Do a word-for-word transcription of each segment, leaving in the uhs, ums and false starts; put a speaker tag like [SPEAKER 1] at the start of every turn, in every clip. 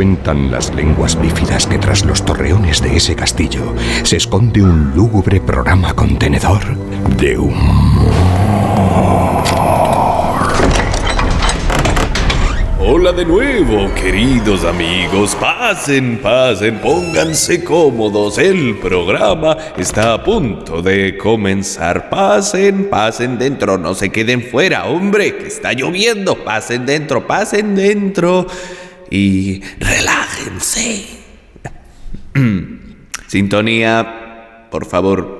[SPEAKER 1] Cuentan las lenguas bífidas que tras los torreones de ese castillo se esconde un lúgubre programa contenedor de humor.
[SPEAKER 2] Hola de nuevo, queridos amigos. Pasen, pasen, pónganse cómodos. El programa está a punto de comenzar. Pasen, pasen dentro, no se queden fuera, hombre, que está lloviendo. Pasen dentro, pasen dentro y relájense. Sintonía, por favor.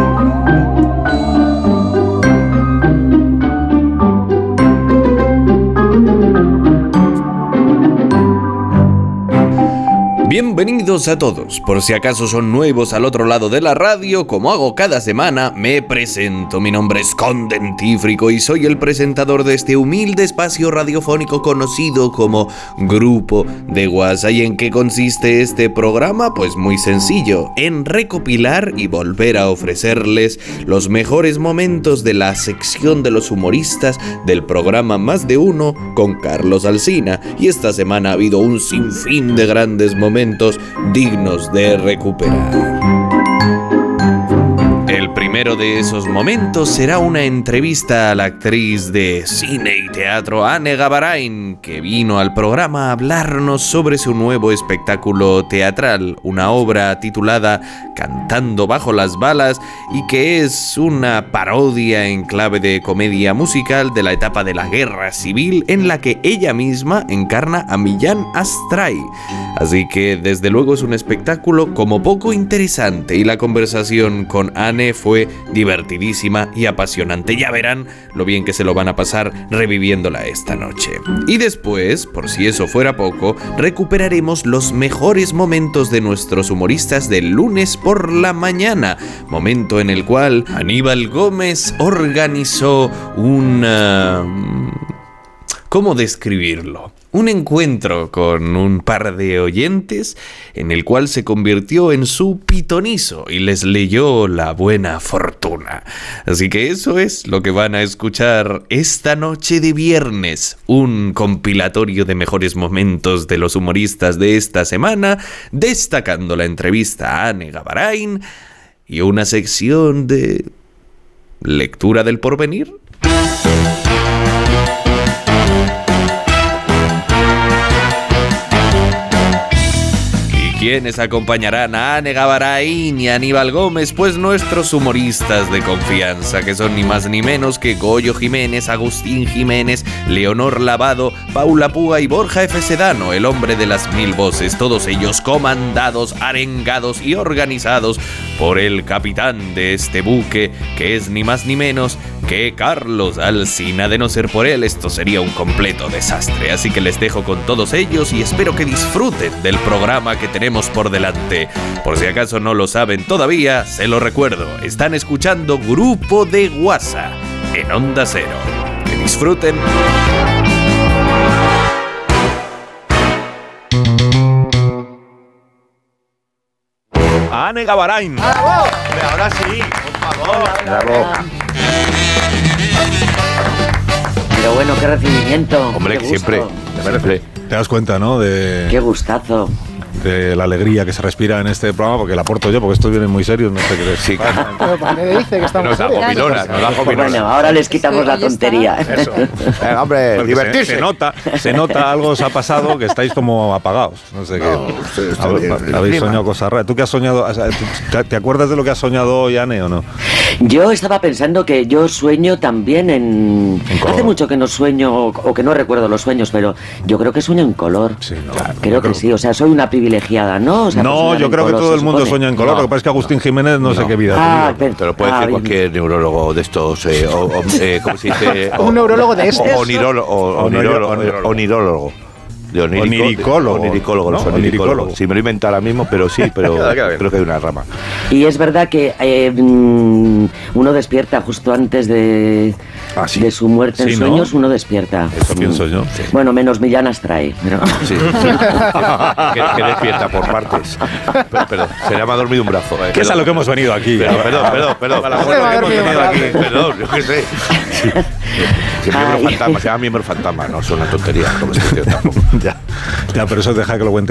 [SPEAKER 2] Bienvenidos a todos. Por si acaso son nuevos al otro lado de la radio, como hago cada semana, me presento. Mi nombre es Condentífrico y soy el presentador de este humilde espacio radiofónico conocido como Grupo de WhatsApp. ¿Y en qué consiste este programa? Pues muy sencillo, en recopilar y volver a ofrecerles los mejores momentos de la sección de los humoristas del programa Más de Uno con Carlos Alsina. Y esta semana ha habido un sinfín de grandes momentos dignos de recuperar. El primero de esos momentos será una entrevista a la actriz de cine y teatro Anne Gavarain, que vino al programa a hablarnos sobre su nuevo espectáculo teatral, una obra titulada Cantando bajo las balas, y que es una parodia en clave de comedia musical de la etapa de la Guerra Civil, en la que ella misma encarna a Millán Astray. Así que desde luego es un espectáculo como poco interesante, y la conversación con Anne fue divertidísima y apasionante. Ya verán lo bien que se lo van a pasar reviviéndola esta noche. Y después, por si eso fuera poco, recuperaremos los mejores momentos de nuestros humoristas del lunes por la mañana, momento en el cual Aníbal Gómez organizó una... ¿cómo describirlo? Un encuentro con un par de oyentes en el cual se convirtió en su pitonizo y les leyó la buena fortuna. Así que eso es lo que van a escuchar esta noche de viernes. Un compilatorio de mejores momentos de los humoristas de esta semana, destacando la entrevista a Anne Gavarain y una sección de lectura del porvenir. ¿Quiénes acompañarán a Anne Gavarain y a Aníbal Gómez? Pues nuestros humoristas de confianza, que son ni más ni menos que Goyo Jiménez, Agustín Jiménez, Leonor Lavado, Paula Púa y Borja F. Sedano, el hombre de las mil voces, todos ellos comandados, arengados y organizados por el capitán de este buque, que es ni más ni menos que Carlos Alsina. De no ser por él, esto sería un completo desastre. Así que les dejo con todos ellos y espero que disfruten del programa que tenemos por delante. Por si acaso no lo saben todavía, se lo recuerdo. Están escuchando Grupo de WhatsApp en Onda Cero. Que disfruten.
[SPEAKER 3] Anne Gavarain.
[SPEAKER 4] ¡Bravo! Ahora sí, por favor.
[SPEAKER 3] Bravo.
[SPEAKER 5] Pero bueno, qué recibimiento.
[SPEAKER 3] Hombre,
[SPEAKER 5] qué
[SPEAKER 3] siempre. siempre.
[SPEAKER 6] Te das cuenta, ¿no? De,
[SPEAKER 5] Qué gustazo.
[SPEAKER 6] de la alegría que se respira en este programa, porque la aporto yo, porque estos vienen muy serios, no sé qué decir.
[SPEAKER 3] Sí,
[SPEAKER 4] Pero ¿por qué me dice que estamos
[SPEAKER 3] nos da
[SPEAKER 4] serios?
[SPEAKER 3] gominolas, nos da gominolas.
[SPEAKER 5] Bueno, ahora les quitamos la tontería.
[SPEAKER 3] Eso. Eh, hombre,
[SPEAKER 6] Porque
[SPEAKER 3] divertirse.
[SPEAKER 6] Se, se nota, se nota algo os ha pasado que estáis como apagados. No sé
[SPEAKER 3] No,
[SPEAKER 6] qué.
[SPEAKER 3] sí, está
[SPEAKER 6] Hab-
[SPEAKER 3] bien.
[SPEAKER 6] Habéis
[SPEAKER 3] Encima.
[SPEAKER 6] soñado cosas raras. ¿Tú qué has soñado? O sea, ¿Te, te acuerdas de lo que has soñado hoy, Anne, o no?
[SPEAKER 5] Yo estaba pensando que yo sueño también en...
[SPEAKER 6] En color.
[SPEAKER 5] Hace mucho que no sueño o, o que no recuerdo los sueños, pero yo creo que sueño en color.
[SPEAKER 6] Sí, no.
[SPEAKER 5] Creo que sí, o sea, soy una privilegiada, ¿no? O sea, por
[SPEAKER 6] No,
[SPEAKER 5] soñar
[SPEAKER 6] yo
[SPEAKER 5] en
[SPEAKER 6] creo que
[SPEAKER 5] color,
[SPEAKER 6] todo
[SPEAKER 5] se
[SPEAKER 6] el mundo
[SPEAKER 5] supone.
[SPEAKER 6] sueña en color.
[SPEAKER 3] No.
[SPEAKER 6] Lo que pasa es que Agustín Jiménez no, sé
[SPEAKER 3] No.
[SPEAKER 6] qué vida
[SPEAKER 5] Ah,
[SPEAKER 6] tiene.
[SPEAKER 5] pero-
[SPEAKER 3] Te lo puede
[SPEAKER 5] ah,
[SPEAKER 3] decir
[SPEAKER 5] bien.
[SPEAKER 3] cualquier neurólogo de estos, eh, o, o, eh, ¿cómo se dice?
[SPEAKER 4] Un neurólogo de estos.
[SPEAKER 3] O, onirolo- o- onirolo-
[SPEAKER 6] Onirolo-
[SPEAKER 3] Onirólogo. De onírico-
[SPEAKER 6] Oniricólogo.
[SPEAKER 3] de- Oniricólogo,
[SPEAKER 6] ¿No?
[SPEAKER 3] los oniricólogos.
[SPEAKER 6] Oniricólogo.
[SPEAKER 3] Si me lo invento ahora mismo, pero sí, pero creo que hay una rama.
[SPEAKER 5] Y es verdad que eh, mm, uno despierta justo antes de,
[SPEAKER 3] Ah, sí.
[SPEAKER 5] de su muerte en
[SPEAKER 6] Sí, ¿no?
[SPEAKER 5] sueños, uno despierta.
[SPEAKER 6] Eso pienso yo.
[SPEAKER 5] Bueno, menos Millán Astray. Pero...
[SPEAKER 3] Sí. que, que despierta por partes. Pero, perdón, se le ha dormido un brazo. Eh.
[SPEAKER 6] ¿Qué es a lo que hemos venido aquí?
[SPEAKER 3] Perdón, perdón, perdón, perdón.
[SPEAKER 6] Para
[SPEAKER 4] Se me ha
[SPEAKER 6] lo que
[SPEAKER 4] dormido
[SPEAKER 6] hemos venido
[SPEAKER 4] un
[SPEAKER 6] aquí.
[SPEAKER 4] brazo.
[SPEAKER 3] Perdón, yo qué sé. Si el miembro
[SPEAKER 5] Ay.
[SPEAKER 3] fantasma, se llama miembro fantasma, no son una tontería, como estoy diciendo tampoco.
[SPEAKER 6] Ya, ya, pero eso deja que lo cuente